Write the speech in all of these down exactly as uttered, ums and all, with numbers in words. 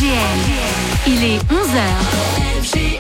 Il est onze heures.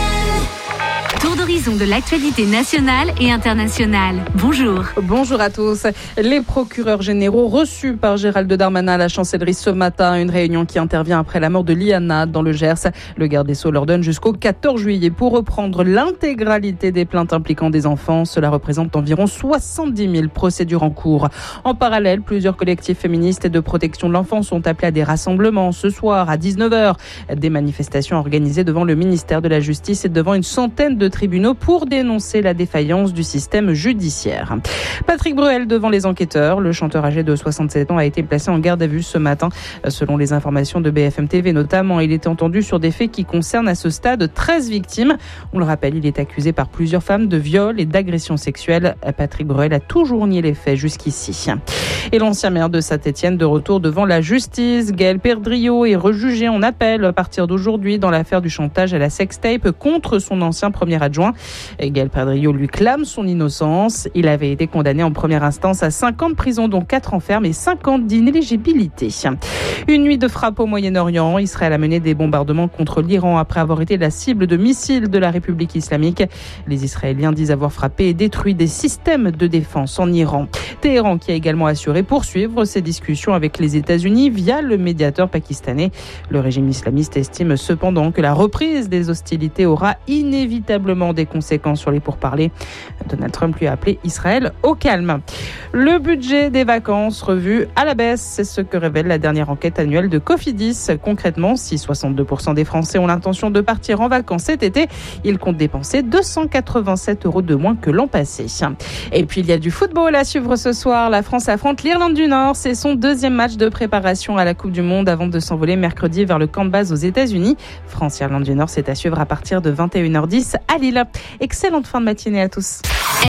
Tour d'horizon de l'actualité nationale et internationale. Bonjour. Bonjour à tous. Les procureurs généraux reçus par Gérald Darmanin à la chancellerie ce matin. Une réunion qui intervient après la mort de Liana dans le Gers. Le garde des Sceaux leur donne jusqu'au quatorze juillet pour reprendre l'intégralité des plaintes impliquant des enfants. Cela représente environ soixante-dix mille procédures en cours. En parallèle, plusieurs collectifs féministes et de protection de l'enfant sont appelés à des rassemblements ce soir à dix-neuf heures. Des manifestations organisées devant le ministère de la Justice et devant une centaine de tribunaux pour dénoncer la défaillance du système judiciaire. Patrick Bruel devant les enquêteurs. Le chanteur âgé de soixante-sept ans a été placé en garde à vue ce matin. Selon les informations de B F M T V notamment, il était entendu sur des faits qui concernent à ce stade treize victimes. On le rappelle, il est accusé par plusieurs femmes de viol et d'agression sexuelle. Patrick Bruel a toujours nié les faits jusqu'ici. Et l'ancien maire de Saint-Étienne de retour devant la justice. Gaël Perdriau est rejugé en appel à partir d'aujourd'hui dans l'affaire du chantage à la sextape contre son ancien premier adjoint. Gaël Perdriau lui clame son innocence. Il avait été condamné en première instance à cinq ans de prison, dont quatre ans ferme et cinq ans d'inéligibilité. Une nuit de frappe au Moyen-Orient. Israël a mené des bombardements contre l'Iran après avoir été la cible de missiles de la République islamique. Les Israéliens disent avoir frappé et détruit des systèmes de défense en Iran. Téhéran qui a également assuré poursuivre ses discussions avec les États-Unis via le médiateur pakistanais. Le régime islamiste estime cependant que la reprise des hostilités aura inévitablement des conséquences sur les pourparlers. Donald Trump lui a appelé Israël au calme. Le budget des vacances revu à la baisse, c'est ce que révèle la dernière enquête annuelle de Cofidis. Concrètement, si soixante-deux pour cent des Français ont l'intention de partir en vacances cet été, ils comptent dépenser deux cent quatre-vingt-sept euros de moins que l'an passé. Et puis il y a du football à suivre ce soir. La France affronte l'Irlande du Nord. C'est son deuxième match de préparation à la Coupe du Monde avant de s'envoler mercredi vers le camp de base aux États-Unis. France-Irlande du Nord, c'est à suivre à partir de vingt et une heures dix à Lille. Excellente fin de matinée à tous.